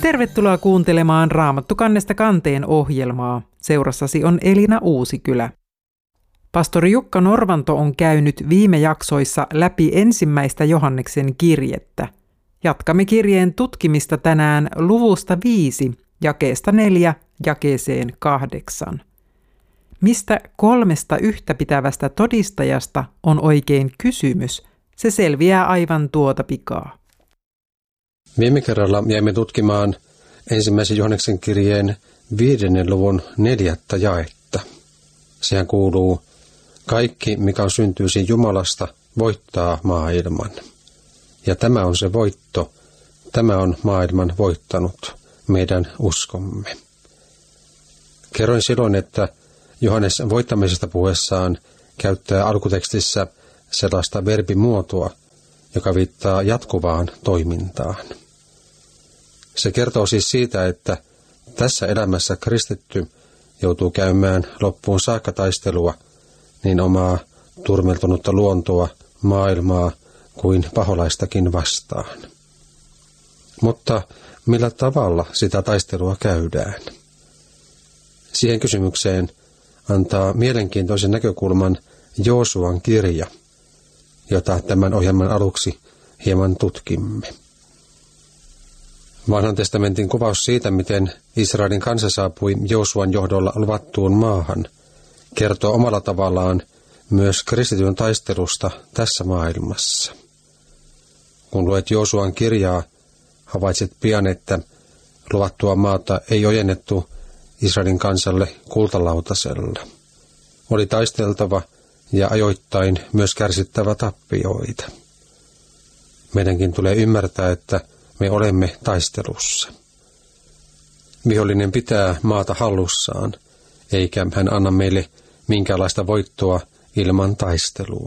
Tervetuloa kuuntelemaan Raamattu kannesta kanteen ohjelmaa. Seurassasi on Elina Uusikylä. Pastori Jukka Norvanto on käynyt viime jaksoissa läpi ensimmäistä Johanneksen kirjettä. Jatkamme kirjeen tutkimista tänään luvusta 5, jakeesta 4, jakeeseen 8. Mistä 3 yhtäpitävästä todistajasta on oikein kysymys? Se selviää aivan tuota pikaa. Viime kerralla jäimme tutkimaan ensimmäisen Johanneksen kirjeen 5. luvun 4. jaetta. Sehän kuuluu: kaikki, mikä on syntyisin Jumalasta, voittaa maailman. Ja tämä on se voitto, tämä on maailman voittanut, meidän uskomme. Kerroin silloin, että Johannes voittamisesta puhuessaan käyttää alkutekstissä sellaista verbimuotoa, joka viittaa jatkuvaan toimintaan. Se kertoo siis siitä, että tässä elämässä kristitty joutuu käymään loppuun saakka taistelua niin omaa turmeltunutta luontoa, maailmaa kuin paholaistakin vastaan. Mutta millä tavalla sitä taistelua käydään? Siihen kysymykseen antaa mielenkiintoisen näkökulman Joosuan kirja, jota tämän ohjelman aluksi hieman tutkimme. Vanhan testamentin kuvaus siitä, miten Israelin kansa saapui Joosuan johdolla luvattuun maahan, kertoo omalla tavallaan myös kristityn taistelusta tässä maailmassa. Kun luet Joosuan kirjaa, havaitset pian, että luvattua maata ei ojennettu Israelin kansalle kultalautasella. Oli taisteltava ja ajoittain myös kärsittävä tappioita. Meidänkin tulee ymmärtää, että me olemme taistelussa. Vihollinen pitää maata hallussaan, eikä hän anna meille minkäänlaista voittoa ilman taistelua.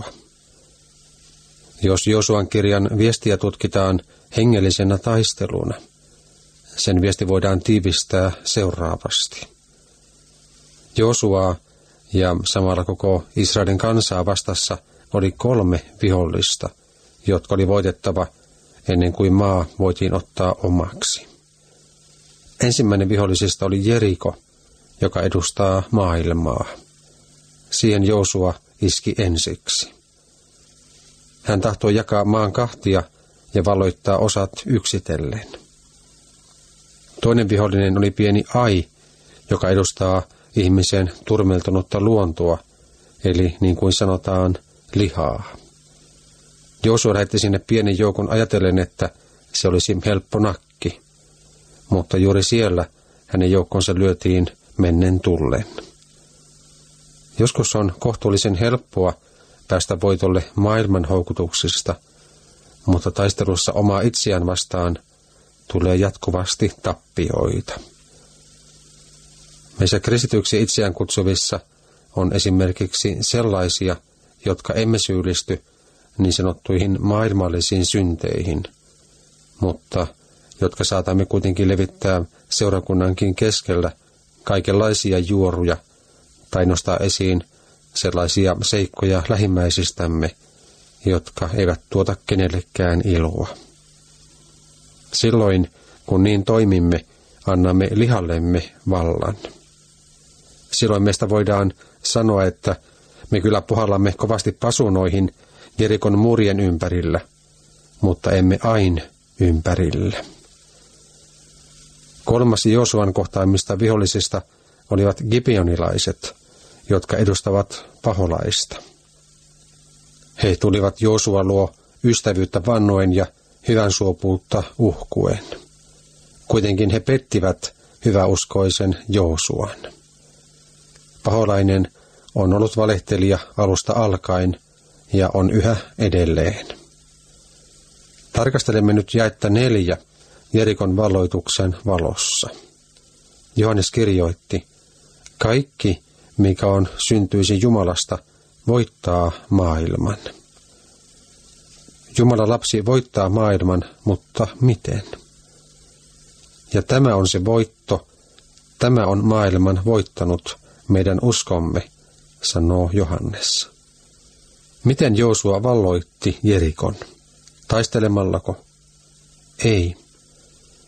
Jos Joosuan kirjan viestiä tutkitaan hengellisenä taisteluna, sen viesti voidaan tiivistää seuraavasti. Joosuaa ja samalla koko Israelin kansaa vastassa oli 3 vihollista, jotka oli voitettava ennen kuin maa voitiin ottaa omaksi. Ensimmäinen vihollisista oli Jeriko, joka edustaa maailmaa. Siihen Joosua iski ensiksi. Hän tahtoi jakaa maan 2 ja valloittaa osat yksitellen. Toinen vihollinen oli pieni Ai, joka edustaa ihmisen turmeltunutta luontoa, eli niin kuin sanotaan, lihaa. Joosua lähetti sinne pienen joukon ajatellen, että se olisi helppo nakki, mutta juuri siellä hänen joukkonsa lyötiin mennen tullen. Joskus on kohtuullisen helppoa päästä voitolle maailman houkutuksista, mutta taistelussa omaa itseään vastaan tulee jatkuvasti tappioita. Meissä kristityksi itseään kutsuvissa on esimerkiksi sellaisia, jotka emme syyllisty niin sanottuihin maailmallisiin synteihin, mutta jotka saatamme kuitenkin levittää seurakunnankin keskellä kaikenlaisia juoruja tai nostaa esiin sellaisia seikkoja lähimmäisistämme, jotka eivät tuota kenellekään iloa. Silloin, kun niin toimimme, annamme lihallemme vallan. Silloin meistä voidaan sanoa, että me kyllä puhallamme kovasti pasunoihin Jerikon muurien ympärillä, mutta emme aina ympärillä. 3. Joosuan kohtaamista vihollisista olivat gibeonilaiset, jotka edustavat paholaista. He tulivat Joosua luo ystävyyttä vannoen ja hyvän suopuutta uhkuen. Kuitenkin he pettivät hyväuskoisen Joosuan. Paholainen on ollut valehtelija alusta alkaen ja on yhä edelleen. Tarkastelemme nyt jaetta 4 Jerikon valloituksen valossa. Johannes kirjoitti: kaikki, mikä on syntyisin Jumalasta, voittaa maailman. Jumalan lapsi voittaa maailman, mutta miten? Ja tämä on se voitto, tämä on maailman voittanut, meidän uskomme, sanoo Johannes. Miten Joosua valloitti Jerikon? Taistelemallako? Ei.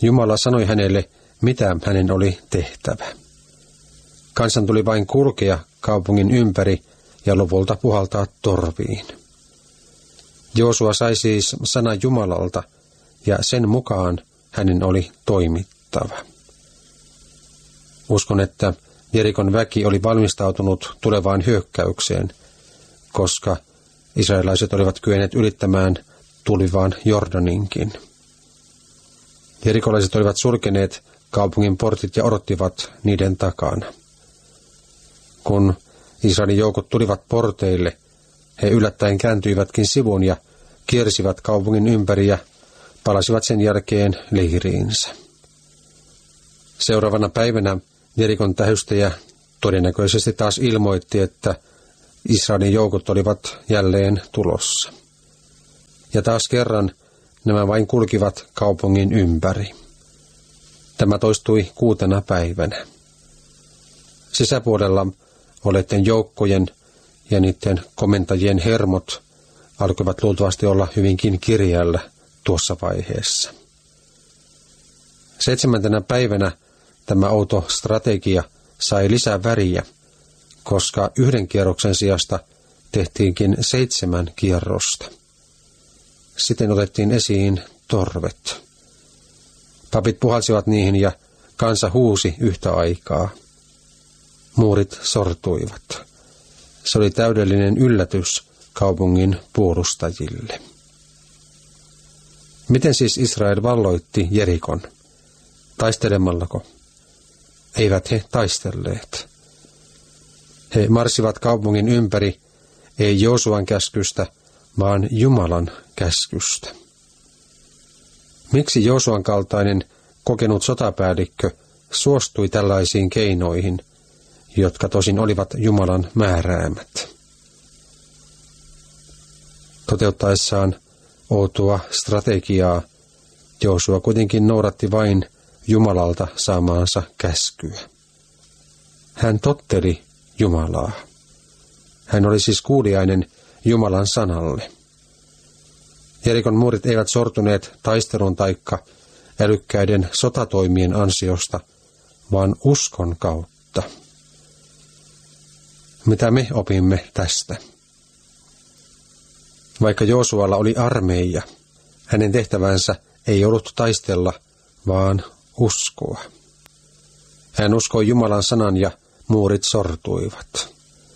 Jumala sanoi hänelle, mitä hänen oli tehtävä. Kansan tuli vain kulkea kaupungin ympäri ja lopulta puhaltaa torviin. Joosua sai siis sanan Jumalalta, ja sen mukaan hänen oli toimittava. Uskon, että Jerikon väki oli valmistautunut tulevaan hyökkäykseen, koska israelaiset olivat kyenneet ylittämään tulivaan Jordaninkin. Jerikolaiset olivat sulkeneet kaupungin portit ja odottivat niiden takana. Kun Israelin joukot tulivat porteille, he yllättäen kääntyivätkin sivun ja kiersivät kaupungin ympäri ja palasivat sen jälkeen leiriinsä. Seuraavana päivänä Jerikon tähystäjä todennäköisesti taas ilmoitti, että Israelin joukot olivat jälleen tulossa. Ja taas kerran nämä vain kulkivat kaupungin ympäri. Tämä toistui 6. päivänä. Sisäpuolella olleiden joukkojen ja niiden komentajien hermot alkoivat luultavasti olla hyvinkin kireällä tuossa vaiheessa. 7. päivänä tämä outo strategia sai lisää väriä, koska 1 kierroksen sijasta tehtiinkin 7 kierrosta. Sitten otettiin esiin torvet. Papit puhalsivat niihin ja kansa huusi yhtä aikaa. Muurit sortuivat. Se oli täydellinen yllätys kaupungin puolustajille. Miten siis Israel valloitti Jerikon? Taistelemallako? Eivät he taistelleet. He marssivat kaupungin ympäri, ei Joosuan käskystä, vaan Jumalan käskystä. Miksi Joosuan kaltainen kokenut sotapäällikkö suostui tällaisiin keinoihin, jotka tosin olivat Jumalan määräämät? Toteuttaessaan outoa strategiaa Joosua kuitenkin noudatti vain Jumalalta saamaansa käskyä. Hän totteli Jumalaa. Hän oli siis kuuliainen Jumalan sanalle. Jerikon muurit eivät sortuneet taistelun taikka älykkäiden sotatoimien ansiosta, vaan uskon kautta. Mitä me opimme tästä? Vaikka Joosualla oli armeija, hänen tehtävänsä ei ollut taistella, vaan uskoa. Hän uskoi Jumalan sanan ja muurit sortuivat.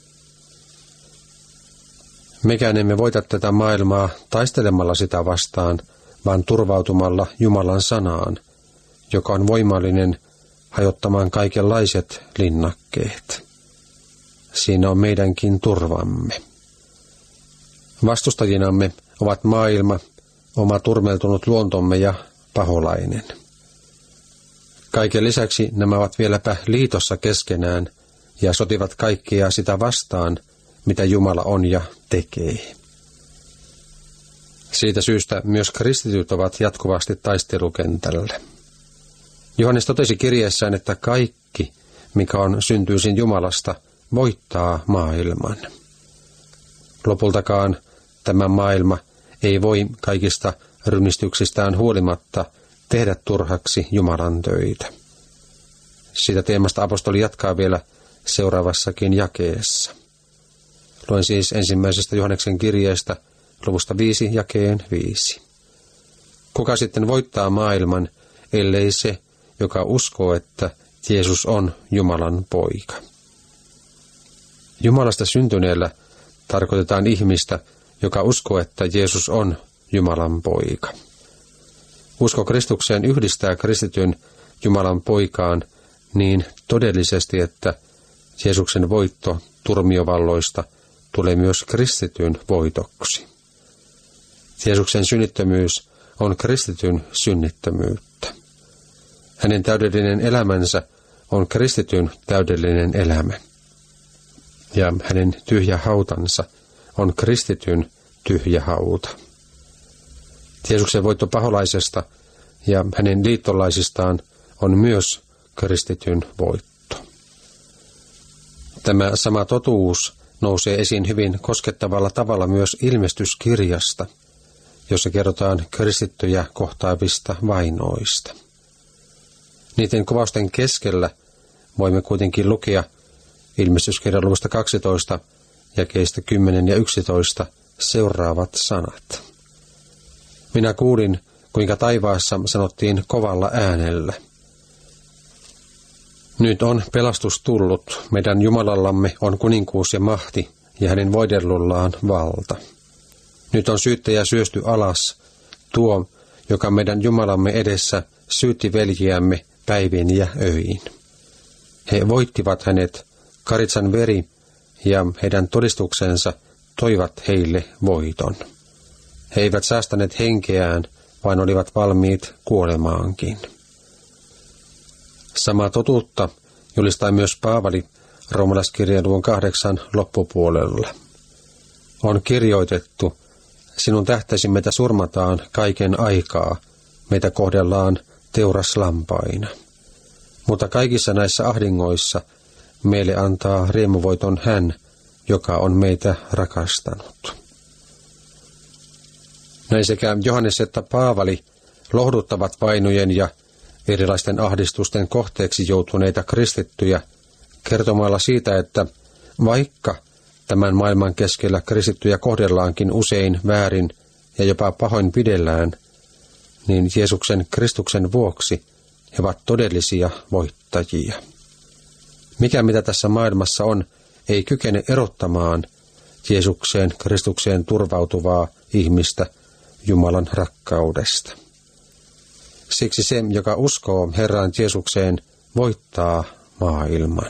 Mekään emme voita tätä maailmaa taistelemalla sitä vastaan, vaan turvautumalla Jumalan sanaan, joka on voimallinen hajottamaan kaikenlaiset linnakkeet. Siinä on meidänkin turvamme. Vastustajinamme ovat maailma, oma turmeltunut luontomme ja paholainen. Kaiken lisäksi nämä ovat vieläpä liitossa keskenään ja sotivat kaikkea sitä vastaan, mitä Jumala on ja tekee. Siitä syystä myös kristityt ovat jatkuvasti taistelukentällä. Johannes totesi kirjeessään, että kaikki, mikä on syntyisin Jumalasta, voittaa maailman. Lopultakaan tämä maailma ei voi kaikista rynnistyksistään huolimatta tehdä turhaksi Jumalan töitä. Siitä teemasta apostoli jatkaa vielä seuraavassakin jakeessa. Luen siis 1. Johanneksen kirjeestä luvusta 5 jakeen 5. Kuka sitten voittaa maailman, ellei se, joka uskoo, että Jeesus on Jumalan poika? Jumalasta syntyneellä tarkoitetaan ihmistä, joka uskoo, että Jeesus on Jumalan poika. Usko Kristukseen yhdistää kristityn Jumalan poikaan niin todellisesti, että Jeesuksen voitto turmiovalloista tulee myös kristityn voitoksi. Jeesuksen synnittömyys on kristityn synnittömyyttä. Hänen täydellinen elämänsä on kristityn täydellinen elämä. Ja hänen tyhjä hautansa on kristityn tyhjä hauta. Jeesuksen voitto paholaisesta ja hänen liittolaisistaan on myös kristityn voitto. Tämä sama totuus nousee esiin hyvin koskettavalla tavalla myös ilmestyskirjasta, jossa kerrotaan kristittyjä kohtaavista vainoista. Niiden kuvausten keskellä voimme kuitenkin lukea Ilmestyskirjan luvusta 12, jakeista 10 ja 11 seuraavat sanat. Minä kuulin, kuinka taivaassa sanottiin kovalla äänellä. Nyt on pelastus tullut, meidän Jumalallamme on kuninkuus ja mahti, ja hänen voidellullaan valta. Nyt on syyttäjä syösty alas, tuo, joka meidän Jumalamme edessä syytti veljiämme päivin ja öin. He voittivat hänet, karitsan veri ja heidän todistuksensa toivat heille voiton. He eivät säästäneet henkeään, vaan olivat valmiit kuolemaankin. Samaa totuutta julistaa myös Paavali Roomalaiskirjan luvun 8 loppupuolella. On kirjoitettu, sinun tähtäsi meitä surmataan kaiken aikaa, meitä kohdellaan teuraslampaina. Mutta kaikissa näissä ahdingoissa meille antaa riemuvoiton hän, joka on meitä rakastanut. Näin sekä Johannes että Paavali lohduttavat vainojen ja erilaisten ahdistusten kohteeksi joutuneita kristittyjä kertomalla siitä, että vaikka tämän maailman keskellä kristittyjä kohdellaankin usein väärin ja jopa pahoinpidellään, niin Jeesuksen Kristuksen vuoksi he ovat todellisia voittajia. Mikä mitä tässä maailmassa on, ei kykene erottamaan Jeesukseen Kristukseen turvautuvaa ihmistä Jumalan rakkaudesta. Siksi se, joka uskoo Herran Jeesukseen, voittaa maailman.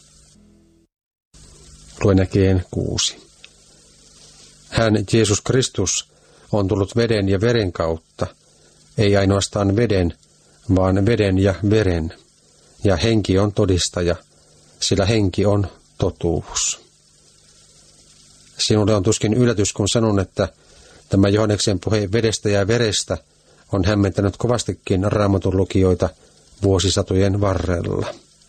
Luen jakeen 6. Hän, Jeesus Kristus, on tullut veden ja veren kautta, ei ainoastaan veden, vaan veden ja veren, ja henki on todistaja, sillä henki on totuus. Sinulle on tuskin yllätys, kun sanon, että tämä Johanneksen puhe vedestä ja verestä on hämmentänyt kovastikin Raamatun lukijoita vuosisatojen varrella.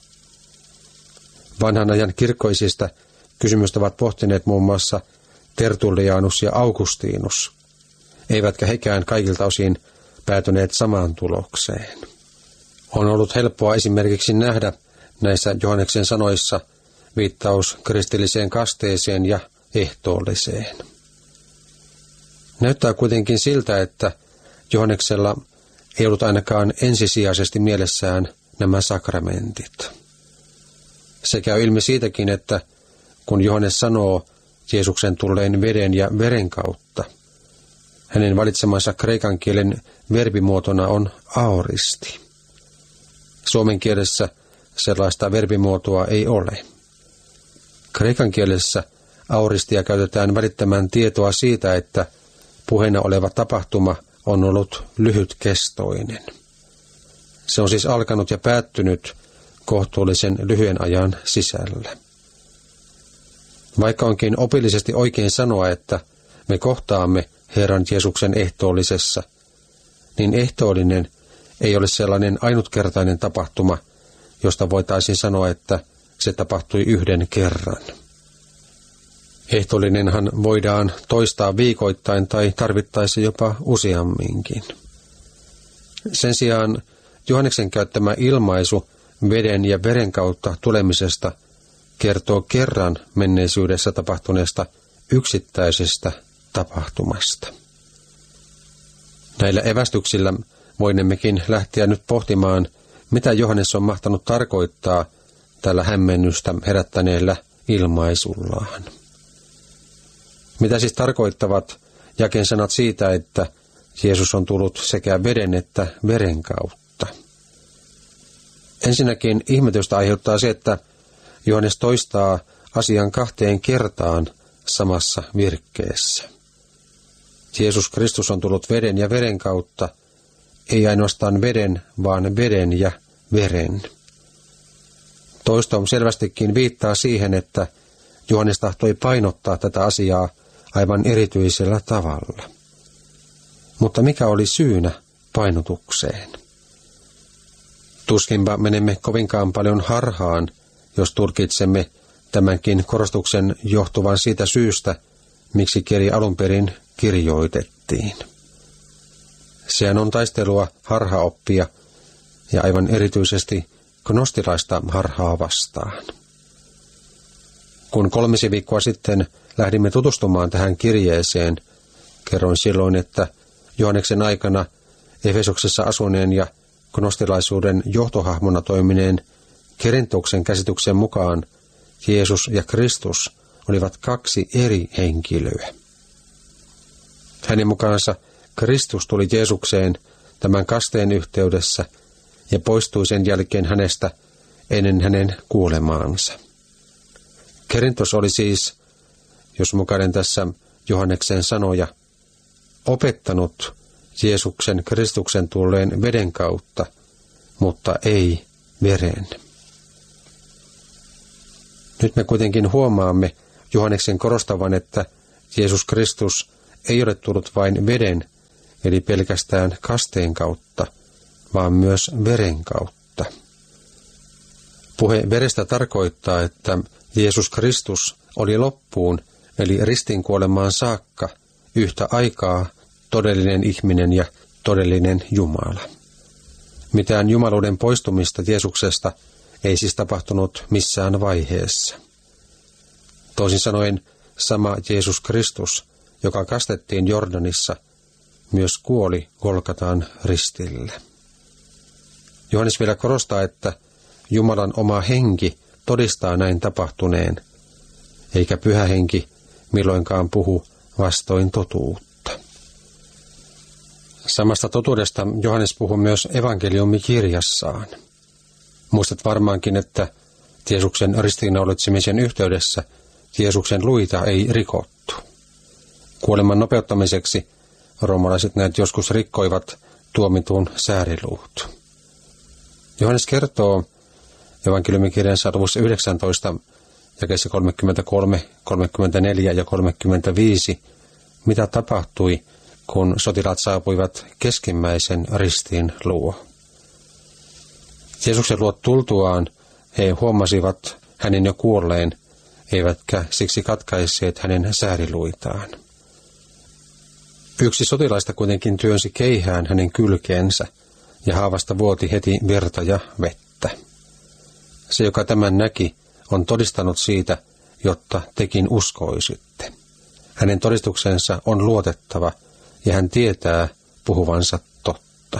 Vanhan ajan kirkkoisista kysymystä ovat pohtineet muun muassa Tertullianus ja Augustinus, eivätkä hekään kaikilta osin päätyneet samaan tulokseen. On ollut helppoa esimerkiksi nähdä näissä Johanneksen sanoissa viittaus kristilliseen kasteeseen ja ehtoolliseen. Näyttää kuitenkin siltä, että Johanneksella ei ollut ainakaan ensisijaisesti mielessään nämä sakramentit. Se käy ilmi siitäkin, että kun Johannes sanoo Jeesuksen tulleen veden ja veren kautta, hänen valitsemansa kreikan kielen verbimuotona on aoristi. Suomen kielessä sellaista verbimuotoa ei ole. Kreikan kielessä auristia käytetään välittämään tietoa siitä, että puheena oleva tapahtuma on ollut lyhytkestoinen. Se on siis alkanut ja päättynyt kohtuullisen lyhyen ajan sisällä. Vaikka onkin opillisesti oikein sanoa, että me kohtaamme Herran Jeesuksen ehtoollisessa, niin ehtoollinen ei ole sellainen ainutkertainen tapahtuma, josta voitaisiin sanoa, että se tapahtui yhden kerran. Ehtoollinenhan voidaan toistaa viikoittain tai tarvittaessa jopa useamminkin. Sen sijaan Johanneksen käyttämä ilmaisu veden ja veren kautta tulemisesta kertoo kerran menneisyydessä tapahtuneesta yksittäisestä tapahtumasta. Näillä evästyksillä voinemmekin lähteä nyt pohtimaan, mitä Johannes on mahtanut tarkoittaa tällä hämmennystä herättäneellä ilmaisullaan. Mitä siis tarkoittavat jakeen sanat siitä, että Jeesus on tullut sekä veden että veren kautta? Ensinnäkin ihmetystä aiheuttaa se, että Johannes toistaa asian 2 kertaan samassa virkkeessä. Jeesus Kristus on tullut veden ja veren kautta, ei ainoastaan veden, vaan veden ja veren. Toisto selvästikin viittaa siihen, että Johannes tahtoi painottaa tätä asiaa aivan erityisellä tavalla. Mutta mikä oli syynä painotukseen? Tuskinpa menemme kovinkaan paljon harhaan, jos tulkitsemme tämänkin korostuksen johtuvan siitä syystä, miksi kirja alun perin kirjoitettiin. Sehän on taistelua harhaoppia ja aivan erityisesti gnostilaista harhaa vastaan. Kun 3 viikkoa sitten lähdimme tutustumaan tähän kirjeeseen, kerroin silloin, että Johanneksen aikana Efesoksessa asuneen ja gnostilaisuuden johtohahmona toimineen Kerentoksen käsityksen mukaan Jeesus ja Kristus olivat 2 eri henkilöä. Hänen mukaansa Kristus tuli Jeesukseen tämän kasteen yhteydessä ja poistui sen jälkeen hänestä ennen hänen kuolemaansa. Kerentos oli siis, jos mukainen tässä Johanneksen sanoja, opettanut Jeesuksen Kristuksen tulleen veden kautta, mutta ei veren. Nyt me kuitenkin huomaamme Johanneksen korostavan, että Jeesus Kristus ei ole tullut vain veden, eli pelkästään kasteen kautta, vaan myös veren kautta. Puhe verestä tarkoittaa, että Jeesus Kristus oli loppuun, eli ristinkuolemaan saakka, yhtä aikaa todellinen ihminen ja todellinen Jumala. Mitään jumaluuden poistumista Jeesuksesta ei siis tapahtunut missään vaiheessa. Toisin sanoen sama Jeesus Kristus, joka kastettiin Jordanissa, myös kuoli Golgatan ristillä. Johannes vielä korostaa, että Jumalan oma henki todistaa näin tapahtuneen, eikä pyhä henki milloinkaan puhu vastoin totuutta. Samasta totuudesta Johannes puhuu myös evankeliumikirjassaan. Muistat varmaankin, että Jeesuksen ristiinnaulitsemisen yhteydessä Jeesuksen luita ei rikottu. Kuoleman nopeuttamiseksi roomalaiset näet joskus rikkoivat tuomitun sääriluut. Johannes kertoo evankeliumikirjansa luvussa 19, jakeissa 33, 34 ja 35, mitä tapahtui, kun sotilaat saapuivat keskimmäisen ristin luo. Jeesuksen luo tultuaan he huomasivat hänen jo kuolleen, eivätkä siksi katkaisseet hänen sääriluitaan. Yksi sotilaista kuitenkin työnsi keihään hänen kylkeensä, ja haavasta vuoti heti verta ja vettä. Se, joka tämän näki, on todistanut siitä, jotta tekin uskoisitte. Hänen todistuksensa on luotettava, ja hän tietää puhuvansa totta.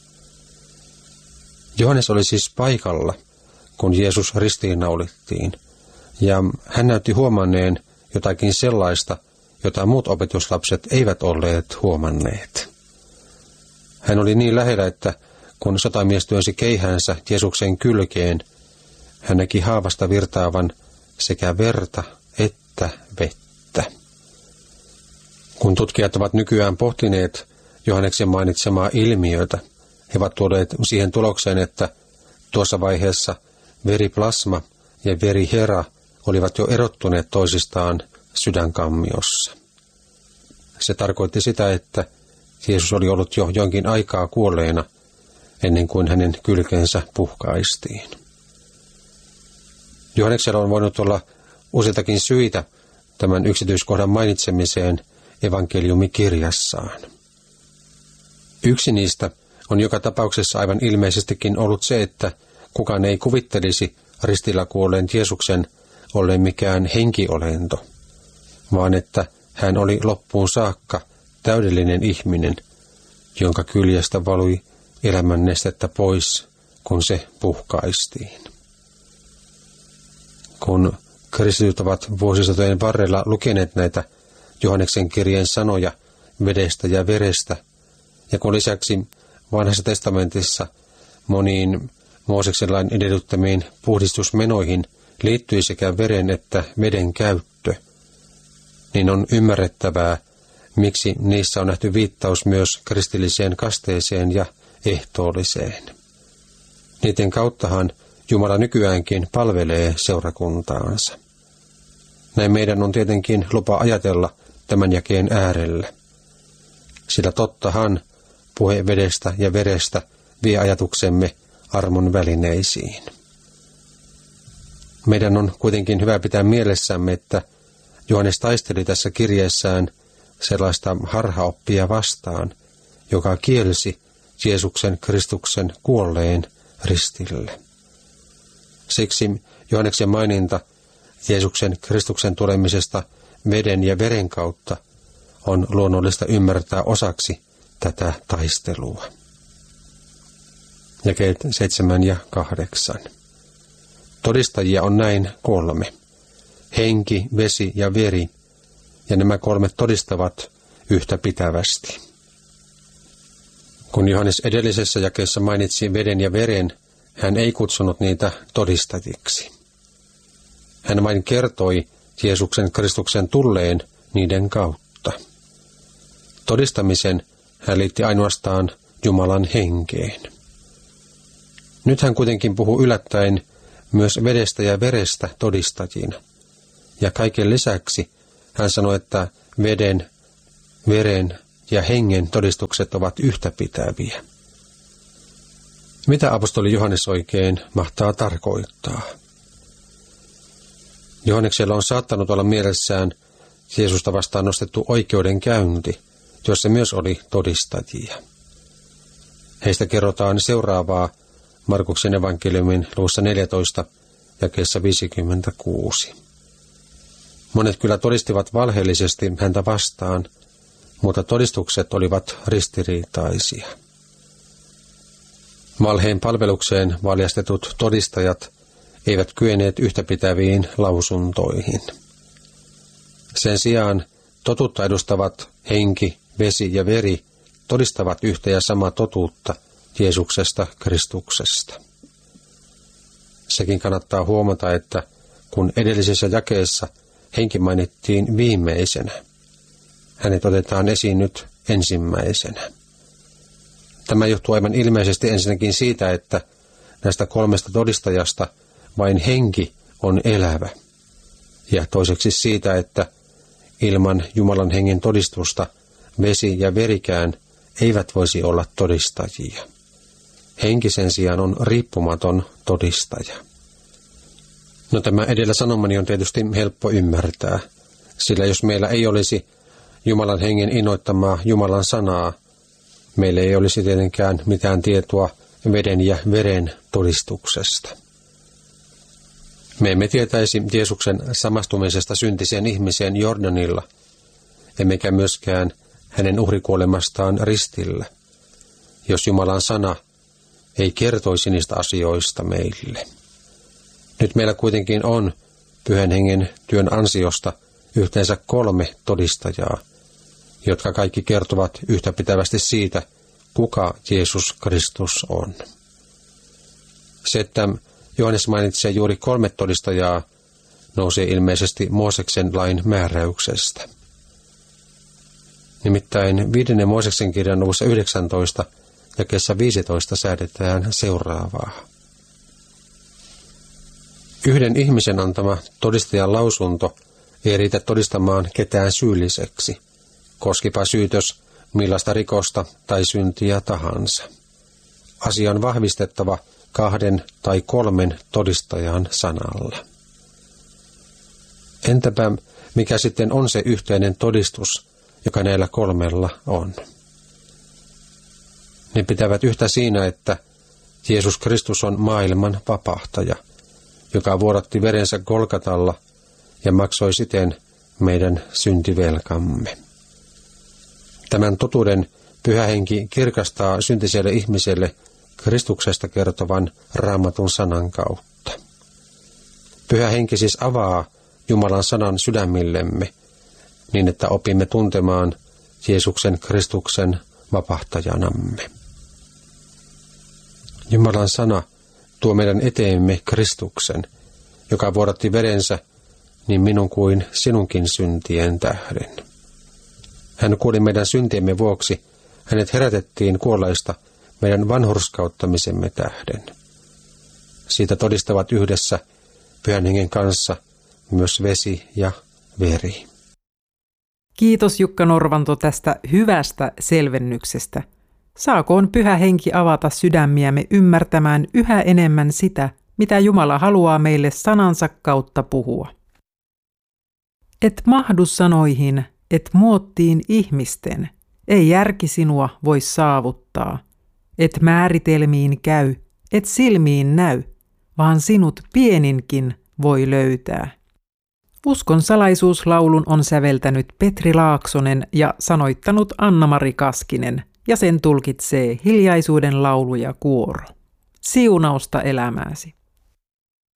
Johannes oli siis paikalla, kun Jeesus ristiinnaulittiin, ja hän näytti huomanneen jotakin sellaista, jota muut opetuslapset eivät olleet huomanneet. Hän oli niin lähellä, että kun sotamies työnsi keihäänsä Jeesuksen kylkeen, hän näki haavasta virtaavan sekä verta että vettä. Kun tutkijat ovat nykyään pohtineet Johanneksen mainitsemaa ilmiötä, he ovat tulleet siihen tulokseen, että tuossa vaiheessa veriplasma ja verihera olivat jo erottuneet toisistaan sydänkammiossa. Se tarkoitti sitä, että Jeesus oli ollut jo jonkin aikaa kuolleena ennen kuin hänen kylkensä puhkaistiin. Johanneksella on voinut olla useitakin syitä tämän yksityiskohdan mainitsemiseen evankeliumikirjassaan. Yksi niistä on joka tapauksessa aivan ilmeisestikin ollut se, että kukaan ei kuvittelisi ristillä kuolleen Jeesuksen olleen mikään henkiolento, vaan että hän oli loppuun saakka täydellinen ihminen, jonka kyljestä valui elämännestettä pois, kun se puhkaistiin. Kun kristityt ovat vuosisatojen varrella lukeneet näitä Johanneksen kirjeen sanoja vedestä ja verestä, ja kun lisäksi Vanhassa testamentissa moniin Mooseksen lain edellyttämiin puhdistusmenoihin liittyi sekä veren että veden käyttö, niin on ymmärrettävää, miksi niissä on nähty viittaus myös kristilliseen kasteeseen ja ehtoolliseen. Niiden kauttahan Jumala nykyäänkin palvelee seurakuntaansa. Näin meidän on tietenkin lupa ajatella tämän jakeen äärellä, sillä tottahan puhe vedestä ja verestä vie ajatuksemme armon välineisiin. Meidän on kuitenkin hyvä pitää mielessämme, että Johannes taisteli tässä kirjeessään sellaista harhaoppia vastaan, joka kielsi Jeesuksen Kristuksen kuolleen ristille. Siksi Johanneksen maininta Jeesuksen Kristuksen tulemisesta veden ja veren kautta on luonnollista ymmärtää osaksi tätä taistelua. Jakeet 7 ja 8. Todistajia on näin 3. Henki, vesi ja veri, ja nämä 3 todistavat yhtä pitävästi. Kun Johannes edellisessä jakeessa mainitsi veden ja veren, hän ei kutsunut niitä todistajiksi. Hän vain kertoi Jeesuksen Kristuksen tulleen niiden kautta. Todistamisen hän liitti ainoastaan Jumalan henkeen. Nyt hän kuitenkin puhuu yllättäen myös vedestä ja verestä todistajina. Ja kaiken lisäksi hän sanoi, että veden, veren ja hengen todistukset ovat yhtäpitäviä. Mitä apostoli Johannes oikein mahtaa tarkoittaa? Johanneksella on saattanut olla mielessään Jeesusta vastaan nostettu oikeudenkäynti, jossa myös oli todistajia. Heistä kerrotaan seuraavaa Markuksen evankeliumin luvussa 14, jakeessa 56. Monet kyllä todistivat valheellisesti häntä vastaan, mutta todistukset olivat ristiriitaisia. Valheen palvelukseen valjastetut todistajat eivät kyenneet yhtäpitäviin lausuntoihin. Sen sijaan totuutta edustavat henki, vesi ja veri todistavat yhtä ja samaa totuutta Jeesuksesta Kristuksesta. Sekin kannattaa huomata, että kun edellisessä jakeessa henki mainittiin viimeisenä, hänet otetaan esiin nyt ensimmäisenä. Tämä johtuu aivan ilmeisesti ensinnäkin siitä, että näistä 3 todistajasta vain henki on elävä, ja toiseksi siitä, että ilman Jumalan hengen todistusta vesi ja verikään eivät voisi olla todistajia. Henki sen sijaan on riippumaton todistaja. No, tämä edellä sanomani on tietysti helppo ymmärtää, sillä jos meillä ei olisi Jumalan hengen innoittamaa Jumalan sanaa, meillä ei olisi tietenkään mitään tietoa veden ja veren todistuksesta. Me emme tietäisi Jeesuksen samastumisesta syntiseen ihmiseen Jordanilla, emmekä myöskään hänen uhrikuolemastaan ristillä, jos Jumalan sana ei kertoisi niistä asioista meille. Nyt meillä kuitenkin on Pyhän Hengen työn ansiosta yhteensä 3 todistajaa, jotka kaikki kertovat yhtäpitävästi siitä, kuka Jeesus Kristus on. Se, että Johannes mainitsee juuri 3 todistajaa, nousee ilmeisesti Mooseksen lain määräyksestä. Nimittäin 5. Mooseksen kirjan luvussa 19, jakeessa 15 säädetään seuraavaa. Yhden ihmisen antama todistajan lausunto ei riitä todistamaan ketään syylliseksi, koskipa syytös millaista rikosta tai syntiä tahansa. Asia on vahvistettava 2 tai 3 todistajan sanalla. Entäpä mikä sitten on se yhteinen todistus, joka näillä 3 on? Ne pitävät yhtä siinä, että Jeesus Kristus on maailman vapahtaja, joka vuodatti verensä Golgatalla ja maksoi siten meidän syntivelkamme. Tämän totuuden Pyhä Henki kirkastaa syntiselle ihmiselle Kristuksesta kertovan Raamatun sanan kautta. Pyhä Henki siis avaa Jumalan sanan sydämillemme, niin että opimme tuntemaan Jeesuksen Kristuksen vapahtajanamme. Jumalan sana tuo meidän eteemme Kristuksen, joka vuodatti verensä niin minun kuin sinunkin syntien tähden. Hän kuoli meidän syntiemme vuoksi, hänet herätettiin kuolleista meidän vanhurskauttamisemme tähden. Siitä todistavat yhdessä Pyhän Hengen kanssa myös vesi ja veri. Kiitos Jukka Norvanto tästä hyvästä selvennyksestä. Saakoon Pyhä Henki avata sydämiämme ymmärtämään yhä enemmän sitä, mitä Jumala haluaa meille sanansa kautta puhua. Et mahdu sanoihin, et muottiin ihmisten, ei järki sinua voi saavuttaa. Et määritelmiin käy, et silmiin näy, vaan sinut pieninkin voi löytää. Uskon salaisuuslaulun on säveltänyt Petri Laaksonen ja sanoittanut Anna-Mari Kaskinen, ja sen tulkitsee Hiljaisuuden laulu ja kuoro. Siunausta elämääsi.